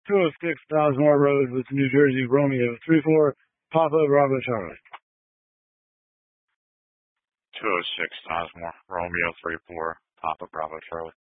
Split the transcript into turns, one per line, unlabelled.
206 Ballsmore Road with New Jersey, Romeo 34, Papa Bravo Charlie.
206 Osmore, Romeo 34, Papa Bravo Charlie.